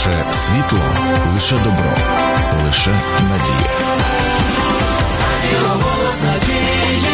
Лише світло, лише добро, лише надія. Радіо «Голос надії».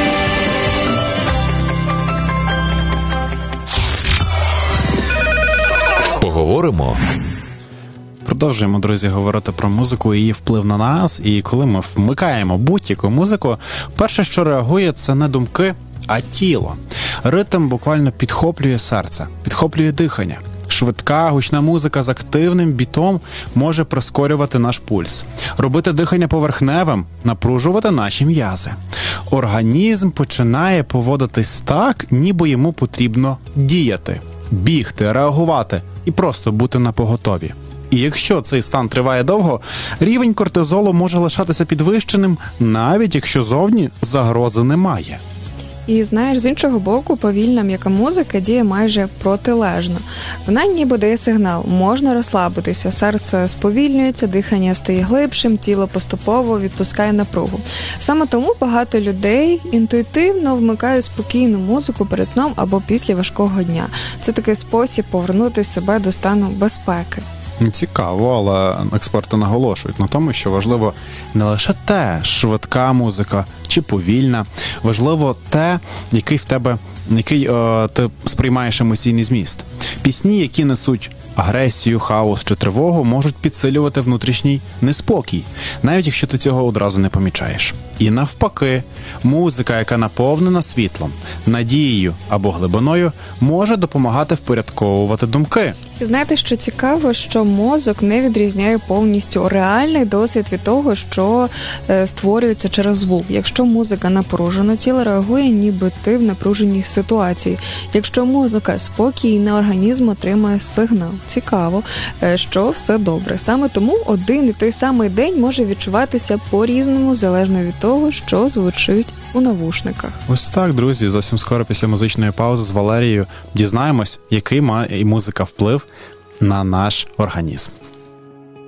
Поговоримо. Продовжуємо, друзі, говорити про музику і її вплив на нас. І коли ми вмикаємо будь-яку музику, перше, що реагує, це не думки, а тіло. Ритм буквально підхоплює серце, підхоплює дихання. Швидка, гучна музика з активним бітом може прискорювати наш пульс, робити дихання поверхневим, напружувати наші м'язи. Організм починає поводитись так, ніби йому потрібно діяти, бігти, реагувати і просто бути напоготові. І якщо цей стан триває довго, рівень кортизолу може лишатися підвищеним, навіть якщо зовні загрози немає. І, знаєш, з іншого боку, повільна м'яка музика діє майже протилежно. Вона ніби дає сигнал, можна розслабитися, серце сповільнюється, дихання стає глибшим, тіло поступово відпускає напругу. Саме тому багато людей інтуїтивно вмикають спокійну музику перед сном або після важкого дня. Це такий спосіб повернути себе до стану безпеки. Цікаво, але експерти наголошують на тому, що важливо не лише те, швидка музика чи повільна, важливо те, який ти сприймаєш емоційний зміст. Пісні, які несуть агресію, хаос чи тривогу, можуть підсилювати внутрішній неспокій, навіть якщо ти цього одразу не помічаєш. І навпаки, музика, яка наповнена світлом, надією або глибиною, може допомагати впорядковувати думки. І знаєте, що цікаво, що мозок не відрізняє повністю реальний досвід від того, що створюється через звук. Якщо музика напружена, тіло реагує, ніби ти в напруженій ситуації. Якщо музика спокійна, організм отримує сигнал. Цікаво, що все добре. Саме тому один і той самий день може відчуватися по-різному, залежно від того, що звучить у навушниках. Ось так, друзі, зовсім скоро після музичної паузи з Валерією дізнаємось, який має музика вплив на наш організм.